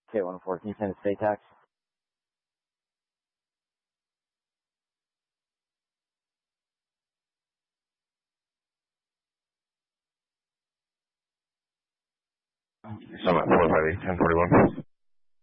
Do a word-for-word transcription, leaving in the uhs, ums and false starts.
K one four, can you send a state tax? Summit four five eight ten forty one.